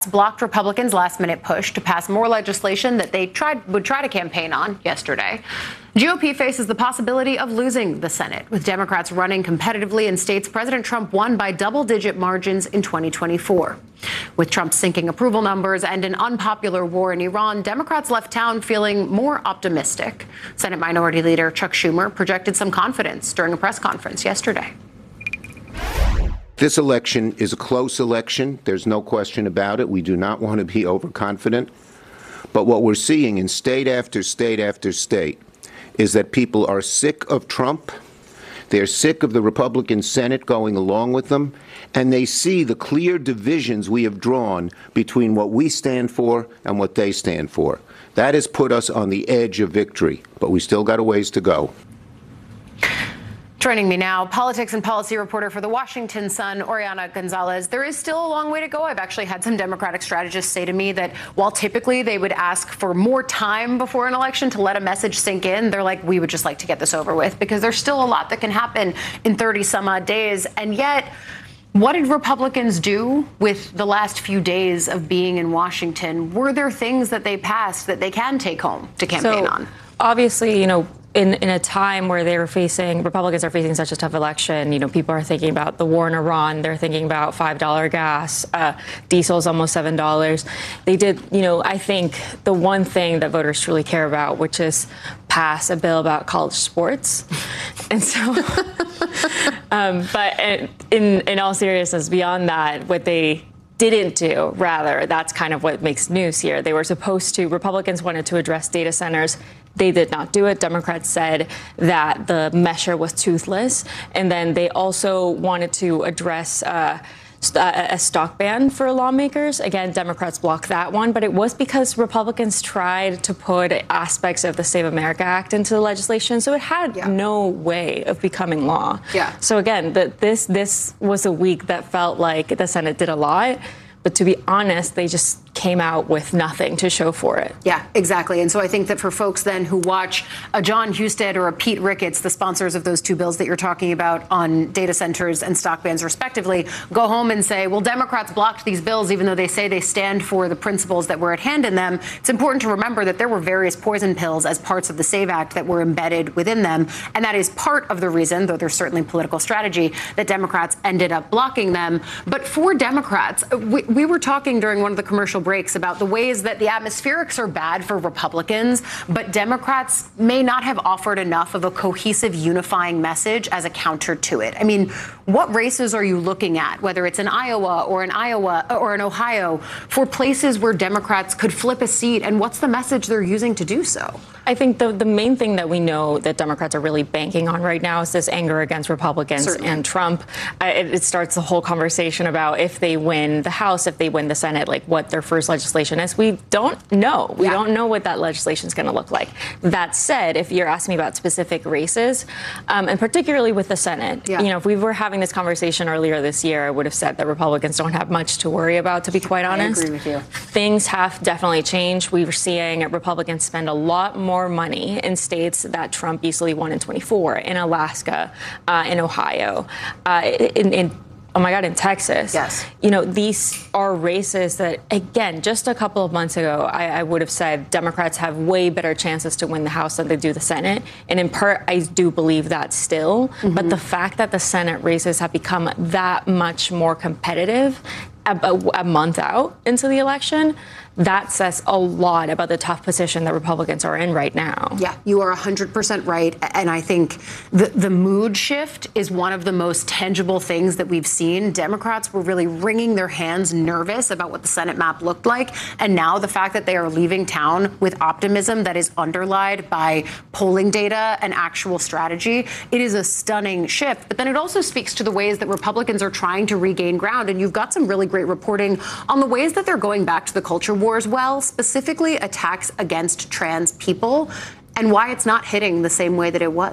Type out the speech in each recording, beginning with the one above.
blocked Republicans' last-minute push to pass more legislation that they would try to campaign on yesterday. GOP faces the possibility of losing the Senate, with Democrats running competitively in states President Trump won by double-digit margins in 2024. With Trump's sinking approval numbers and an unpopular war in Iran, Democrats left town feeling more optimistic. Senate Minority Leader Chuck Schumer projected some confidence during a press conference yesterday. This election is a close election. There's no question about it. We do not want to be overconfident. But what we're seeing in state after state after state is that people are sick of Trump. They're sick of the Republican Senate going along with them. And they see the clear divisions we have drawn between what we stand for and what they stand for. That has put us on the edge of victory. But we still got a ways to go. Joining me now, politics and policy reporter for the Washington Sun, Oriana Gonzalez. There is still a long way to go. I've actually had some Democratic strategists say to me that while typically they would ask for more time before an election to let a message sink in, they're like, we would just like to get this over with, because there's still a lot that can happen in 30 some odd days. And yet, what did Republicans do with the last few days of being in Washington? Were there things that they passed that they can take home to campaign on? Obviously, in a time where Republicans are facing such a tough election, people are thinking about the war in Iran. They're thinking about $5 gas. Diesel is almost $7. They did, I think the one thing that voters truly care about, which is pass a bill about college sports. And so, but in all seriousness, beyond that, what they didn't do, rather, that's kind of what makes news here. Republicans wanted to address data centers. They did not do it. Democrats said that the measure was toothless. And then they also wanted to address a stock ban for lawmakers. Again, Democrats blocked that one, but it was because Republicans tried to put aspects of the Save America Act into the legislation, so it had no way of becoming law. So again, this was a week that felt like the Senate did a lot, but to be honest, they just came out with nothing to show for it. Yeah, exactly. And so I think that for folks then who watch a John Husted or a Pete Ricketts, the sponsors of those two bills that you're talking about on data centers and stock bans respectively, go home and say, well, Democrats blocked these bills even though they say they stand for the principles that were at hand in them. It's important to remember that there were various poison pills as parts of the SAVE Act that were embedded within them. And that is part of the reason, though there's certainly political strategy, that Democrats ended up blocking them. But for Democrats, we were talking during one of the commercial breaks about the ways that the atmospherics are bad for Republicans, but Democrats may not have offered enough of a cohesive, unifying message as a counter to it. I mean, what races are you looking at, whether it's in Iowa or in Ohio, for places where Democrats could flip a seat, and what's the message they're using to do so? I think the main thing that we know that Democrats are really banking on right now is this anger against Republicans and Trump. It starts the whole conversation about if they win the House, if they win the Senate, like what their first legislation is. We don't know. We don't know what that legislation is going to look like. That said, if you're asking me about specific races, and particularly with the Senate, if we were having this conversation earlier this year, I would have said that Republicans don't have much to worry about, to be quite honest. I agree with you. Things have definitely changed. We were seeing Republicans spend a lot more money in states that Trump easily won in 24, in Alaska, in Ohio, in Texas. Yes. These are races that, again, just a couple of months ago, I would have said Democrats have way better chances to win the House than they do the Senate. And in part, I do believe that still. But the fact that the Senate races have become that much more competitive a month out into the election, that says a lot about the tough position that Republicans are in right now. Yeah, you are 100% right. And I think the mood shift is one of the most tangible things that we've seen. Democrats were really wringing their hands, nervous about what the Senate map looked like. And now the fact that they are leaving town with optimism that is underlined by polling data and actual strategy, it is a stunning shift. But then it also speaks to the ways that Republicans are trying to regain ground. And you've got some really great reporting on the ways that they're going back to the culture war as well, specifically attacks against trans people, and why it's not hitting the same way that it was.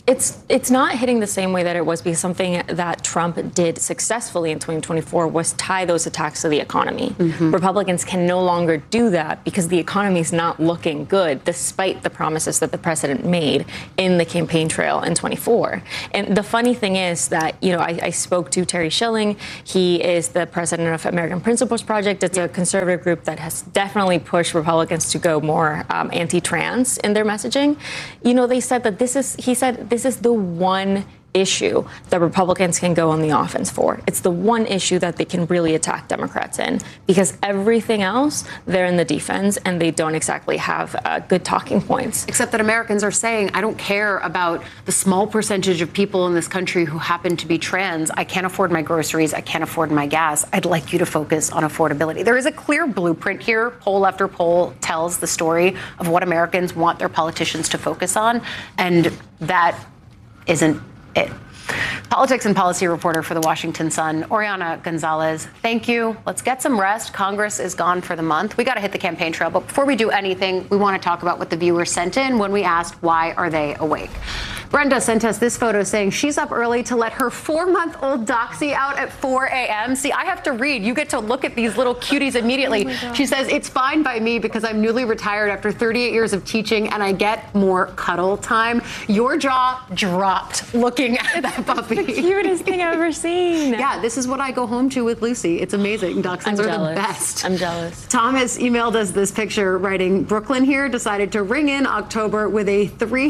It's not hitting the same way that it was, because something that Trump did successfully in 2024 was tie those attacks to the economy. Republicans can no longer do that because the economy is not looking good, despite the promises that the president made in the campaign trail in 24. And the funny thing is that, I spoke to Terry Schilling. He is the president of American Principles Project. It's a conservative group that has definitely pushed Republicans to go more anti-trans in their messaging. They said that this is the one issue that Republicans can go on the offense for. It's the one issue that they can really attack Democrats in, because everything else, they're in the defense and they don't exactly have good talking points. Except that Americans are saying, I don't care about the small percentage of people in this country who happen to be trans. I can't afford my groceries. I can't afford my gas. I'd like you to focus on affordability. There is a clear blueprint here. Poll after poll tells the story of what Americans want their politicians to focus on. And that isn't it. Politics and policy reporter for the Washington Sun, Oriana Gonzalez, thank you. Let's get some rest. Congress is gone for the month. We got to hit the campaign trail. But before we do anything, we want to talk about what the viewers sent in when we asked, why are they awake? Brenda sent us this photo saying she's up early to let her 4-month-old Doxy out at 4 a.m. See, I have to read. You get to look at these little cuties immediately. Oh, she says, it's fine by me because I'm newly retired after 38 years of teaching and I get more cuddle time. Your jaw dropped looking at that puppy. The cutest thing I've ever seen. Yeah, this is what I go home to with Lucy. It's amazing. Dachshunds are the best. I'm jealous. Thomas emailed us this picture writing, Brooklyn here decided to ring in October with a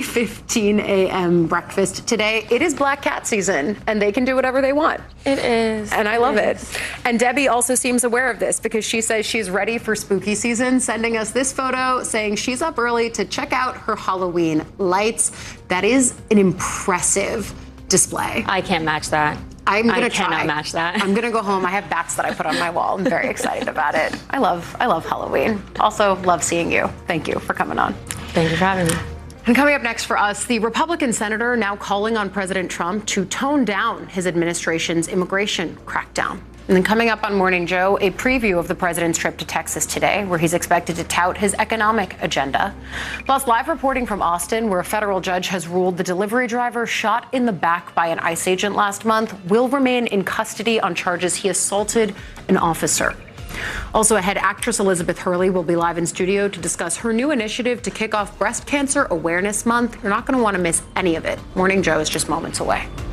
3:15 a.m. breakfast today. It is Black Cat season, and they can do whatever they want. It is. And I love it. And Debbie also seems aware of this because she says she's ready for spooky season, sending us this photo saying she's up early to check out her Halloween lights. That is an impressive display. I can't match that. I'm going to try. I cannot match that. I'm going to go home. I have bats that I put on my wall. I'm very excited about it. I love Halloween. Also love seeing you. Thank you for coming on. Thank you for having me. And coming up next for us, the Republican senator now calling on President Trump to tone down his administration's immigration crackdown. And then coming up on Morning Joe, a preview of the president's trip to Texas today, where he's expected to tout his economic agenda. Plus, live reporting from Austin, where a federal judge has ruled the delivery driver shot in the back by an ICE agent last month will remain in custody on charges he assaulted an officer. Also ahead, actress Elizabeth Hurley will be live in studio to discuss her new initiative to kick off Breast Cancer Awareness Month. You're not going to want to miss any of it. Morning Joe is just moments away.